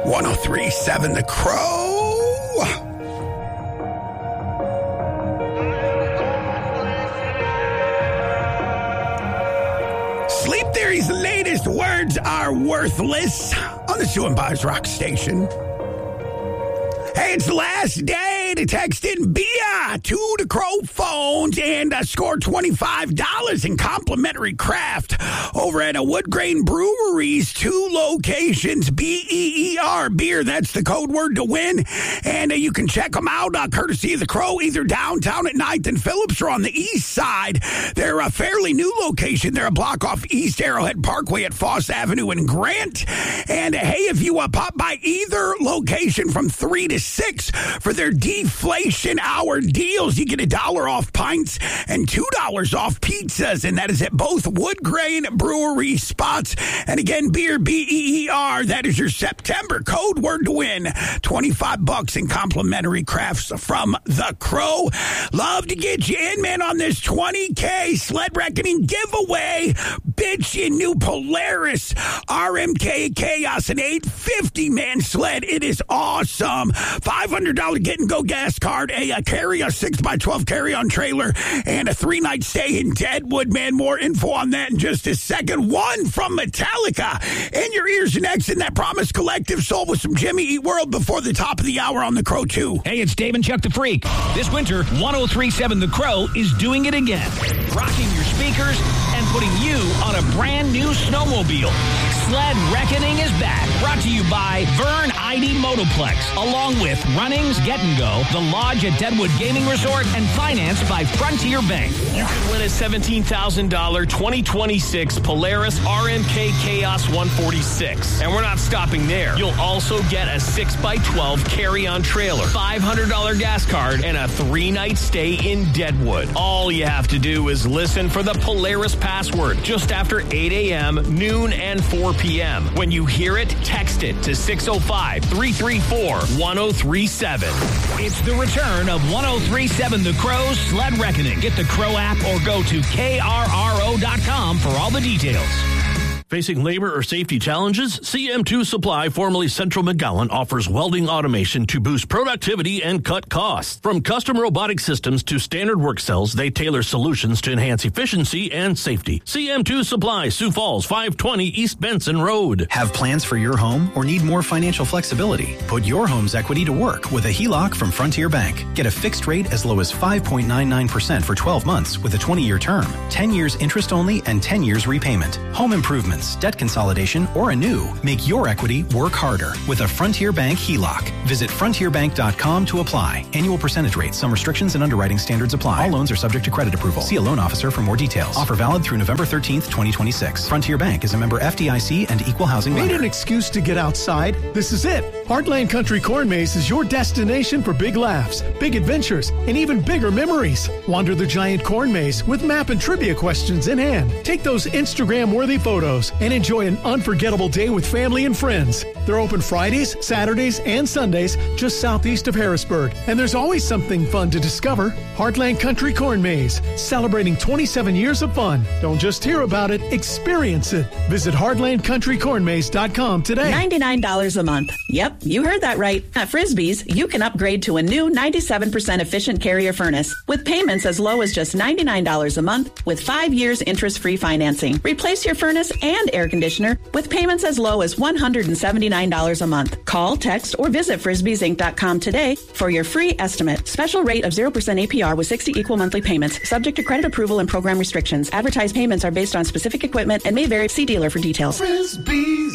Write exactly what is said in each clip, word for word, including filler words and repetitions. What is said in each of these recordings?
one oh three point seven The Crow. Sleep Theory's latest words are worthless on the Sue and Buzz Rock Station. Hey, it's the last day to text in beer to the Crow phones and uh, score twenty-five dollars in complimentary craft over at a Wood Grain Brewery's two locations, B E E R, beer. That's the code word to win. And uh, you can check them out, uh, courtesy of the Crow, either downtown at ninth and Phillips or on the east side. They're a fairly new location. They're a block off East Arrowhead Parkway at Foss Avenue in Grant. And uh, hey, if you uh, pop by either location from three to six for their deflation hour deals, you get a dollar off pints and two dollars off pizzas, and that is at both Wood Grain Brewery spots. And again, beer, B E E R, that is your September code word to win. twenty-five bucks in complimentary crafts from the Crow. Love to get you in, man, on this twenty K sled reckoning giveaway. Bitch, you new Polaris R M K Chaos, an eight fifty man sled. It is awesome. five hundred dollars get-and-go gas card, a, a carry, a six by twelve carry-on trailer, and a three-night stay in Deadwood, man. More info on that in just a second. One from Metallica in your ears next in that Promise Collective Soul with some Jimmy Eat World before the top of the hour on The Crow two. Hey, it's Dave and Chuck the Freak. This winter, one oh three point seven The Crow is doing it again. Rocking your speakers and putting you on a brand new snowmobile. Sled Reckoning is back. Brought to you by Vern I D Motoplex, along with Runnings Get and Go, The Lodge at Deadwood Gaming Resort, and financed by Frontier Bank. You can win a seventeen thousand dollars twenty twenty-six Polaris R M K Chaos one forty-six. And we're not stopping there. You'll also get a six by twelve carry-on trailer, five hundred dollars gas card, and a three-night stay in Deadwood. All you have to do is listen for the Polaris password just after eight a.m., noon, and four p.m. When you hear it, text it to six oh five, three three four, one oh three seven. It's the return of one oh three point seven The Crow's Sled Reckoning. Get the Crow app or go to K R R O dot com for all the details. Facing labor or safety challenges? C M two Supply, formerly Central McGowan, offers welding automation to boost productivity and cut costs. From custom robotic systems to standard work cells, they tailor solutions to enhance efficiency and safety. C M two Supply, Sioux Falls, five twenty East Benson Road. Have plans for your home or need more financial flexibility? Put your home's equity to work with a H E L O C from Frontier Bank. Get a fixed rate as low as five point nine nine percent for twelve months with a twenty-year term, ten years interest only, and ten years repayment. Home improvement, debt consolidation, or a new. Make your equity work harder with a Frontier Bank H E L O C. Visit frontier bank dot com to apply. Annual percentage rates. Some restrictions and underwriting standards apply. All loans are subject to credit approval. See a loan officer for more details. Offer valid through November thirteenth, twenty twenty-six. Frontier Bank is a member F D I C and equal housing lender. Need an excuse to get outside? This is it. Heartland Country Corn Maze is your destination for big laughs, big adventures, and even bigger memories. Wander the giant corn maze with map and trivia questions in hand. Take those Instagram-worthy photos and enjoy an unforgettable day with family and friends. They're open Fridays, Saturdays, and Sundays just southeast of Harrisburg. And there's always something fun to discover. Heartland Country Corn Maze, celebrating twenty-seven years of fun. Don't just hear about it, experience it. Visit heartland country corn maze dot com today. ninety-nine dollars a month. Yep, you heard that right. At Frisbee's, you can upgrade to a new ninety-seven percent efficient carrier furnace with payments as low as just ninety-nine dollars a month with five years interest-free financing. Replace your furnace and air conditioner with payments as low as one hundred seventy-nine dollars a month. Call, text, or visit frisbees inc dot com today for your free estimate. Special rate of zero percent A P R with sixty equal monthly payments, subject to credit approval and program restrictions. Advertised payments are based on specific equipment and may vary. See dealer for details. Frisbees.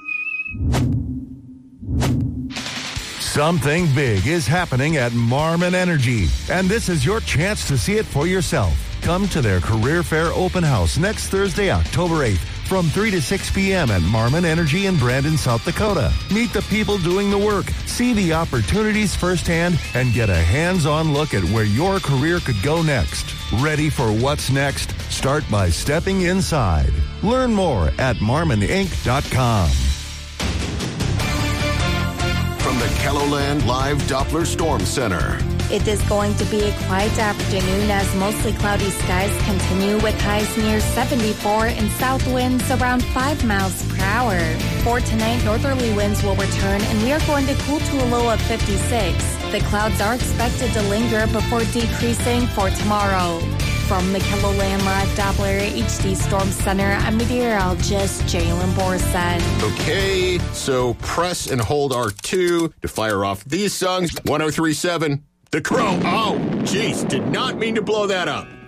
Something big is happening at Marmon Energy, and this is your chance to see it for yourself. Come to their Career Fair Open House next Thursday, October eighth, from three to six p.m. at Marmon Energy in Brandon, South Dakota. Meet the people doing the work, see the opportunities firsthand, and get a hands-on look at where your career could go next. Ready for what's next? Start by stepping inside. Learn more at marmon inc dot com. From the Kelloland Live Doppler Storm Center, It is going to be a quiet afternoon as mostly cloudy skies continue with highs near seventy-four and south winds around five miles per hour. For tonight, northerly winds will return and we are going to cool to a low of fifty-six. The clouds are expected to linger before decreasing for tomorrow. From the KELOLAND Live Doppler H D Storm Center, I'm meteorologist Jalen Borson. Okay, so press and hold R two to fire off these songs. one oh three point seven, The Crow. Oh, jeez, did not mean to blow that up.